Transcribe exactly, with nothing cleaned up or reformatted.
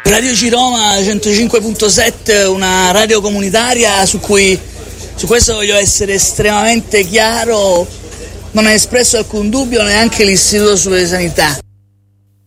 Radio Ciroma centocinque virgola sette, una radio comunitaria su cui, su questo voglio essere estremamente chiaro, non ha espresso alcun dubbio neanche l'Istituto Superiore di Sanità.